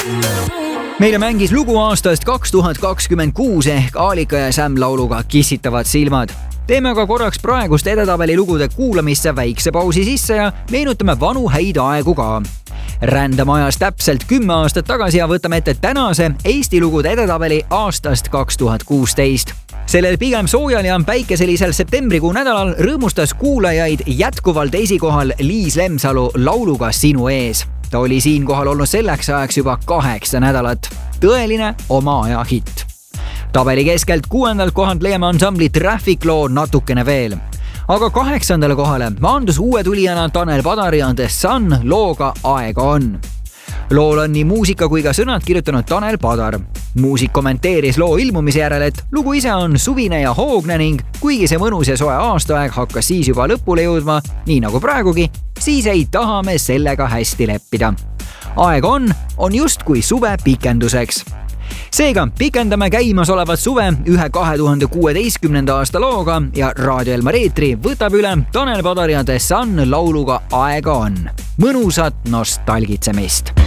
Meile mängis lugu aastast 2026 ehk Aalika ja Sam lauluga Kissitavad silmad. Teeme aga korraks praegust edetabeli lugude kuulamisse väikse pausi sisse ja meenutame vanu häid aegu ka. Rändame ajas täpselt 10 aastat tagasi ja võtame ette tänase Eesti lugude edetabeli aastast 2016. Sellel pigem soojal ja päikeselisel septembrikuu nädalal rõõmustas kuulajaid jätkuvalt esikohal Liis Lemsalu lauluga Sinu ees. Ta oli siinkohal olnud selleks ajaks juba 8 nädalat. Tõeline oma aja hitt. Tabeli keskelt 6. kohalt leiame ansambli Traffic loo Natukene veel. Aga 8. kohale maandus uue tulijana Tanel Padar ja The Sun looga Aega on. Lool on nii muusika kui ka sõnad kirjutanud Tanel Padar. Muusik kommenteeris loo ilmumise järel, et lugu ise on suvine ja hoogne ning kuigi see mõnus ja soe aastaaeg hakkas siis juba lõpule jõudma, nii nagu praegugi, siis ei taha me sellega hästi leppida. Aeg on justkui suve pikenduseks. Seega pikendame käimasolevat suve ühe 2016. aasta looga ja Raadio Elmar eetri võtab üle Tanel Padar ja The Sun lauluga Aega on. Mõnusat nostalgitsemist!